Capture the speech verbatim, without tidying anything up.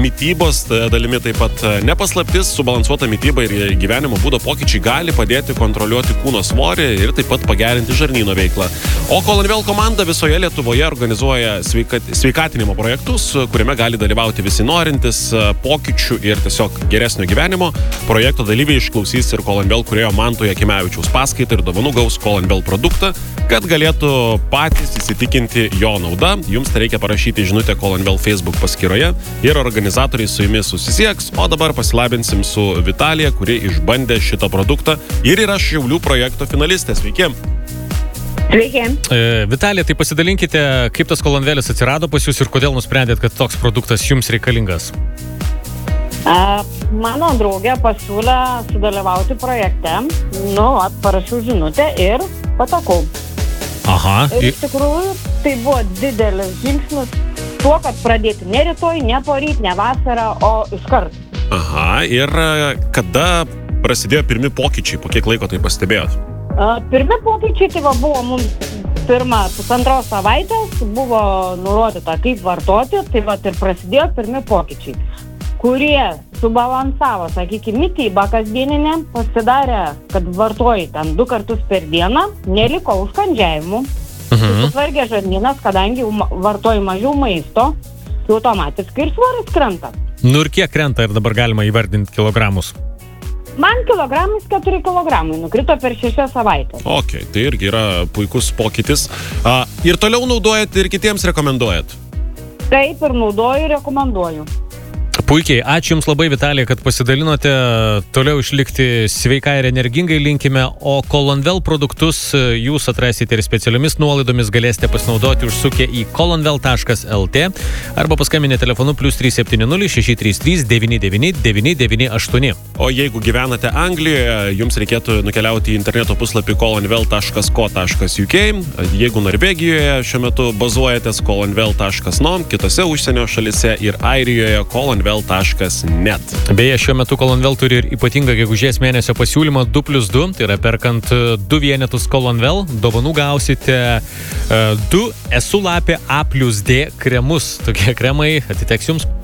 mitybos dalimi taip pat nepaslaptis, subalansuota mityba ir gyvenimo būdo pokyčiai gali padėti kontroliuoti kūno svorį ir taip pat pagerinti žarnyno veiklą. O Colonvel komanda visoje Lietuvoje organizuoja sveikat, sveikatinimo projektus, kuriame gali dalyvauti visi norintys pokyčių ir tiesiog geresnio gyvenimo. Projekto dalyviai išklausys ir Colonvel kūrėjo Manto Jakimevičiaus paskaitą ir dovanų gaus Colonvel produktą, kad galėtų patys įsitikinti jo nauda. Jums reikia parašyti žinutę Colonvel Facebook paskyroje ir organizatoriai su jumis susisieks, o dabar pasilabinsim su Vitalija, kuri išbandė šitą produktą ir yra Šiaulių projekto finalistė. Sveiki. Sveiki. E, Vitalija, tai pasidalinkite, kaip tas Colonvelis atsirado pas jūs ir kodėl nusprendėt, kad toks produktas jums reikalingas? A, mano draugė pasiūlė sudalyvauti projekte, nu, parašiau žinutę ir patakau. Aha. Ir iš tikrųjų tai buvo didelis žingsnis tuo, kad pradėti ne rytoj, ne poryt, ne vasarą, o iškart. Aha, ir kada prasidėjo pirmi pokyčiai, po kiek laiko tai pastebėjot? A, pirmi pokyčiai tai va, buvo mums pirmą pusantros savaitės, buvo nurodyta kaip vartoti, tai va ir prasidėjo pirmi pokyčiai, kurie subalansavo, sakykime, mitybą kasdieninę, pasidarė, kad vartoji ten du kartus per dieną, neliko užkandžiavimų, Mhm. susitvarkė žarnynas, kadangi vartoji mažiau maisto, tai automatiškai ir svoris krenta. Nu ir kiek krenta ir dabar galima įvardinti kilogramus? Man kilogramais keturi kilogramai nukrito per šešias savaitės. Ok, tai irgi yra puikus pokytis. A, ir toliau naudojat ir kitiems rekomenduojat? Taip ir naudoju, rekomenduoju. Puikiai, ačiū Jums labai, Vitalija, kad pasidalinote, toliau išlikti sveikai ir energingai linkime, o Colonvel produktus jūs atrasite ir specialiomis nuolaidomis galėsite pasinaudoti užsukę į colonvel taškas lt arba paskambinę telefonu plus trys septyni nulis šeši trys trys devyni devyni devyni devyni aštuoni. O jeigu gyvenate Anglijoje, jums reikėtų nukeliauti į interneto puslapį colonvel taškas co taškas uk. Jeigu Norvegijoje šiuo metu bazuojatės colonvel taškas nom, kitose užsienio šalise ir Airijoje colonvel taškas net. Beje, šiuo metu Colonvel turi ir ypatingą gegužės mėnesio pasiūlymą du plius du, tai yra perkant du vienetus Colonvel, dovanų gausite uh, du Esulapė A plus D kremus. Tokie kremai atiteks jums.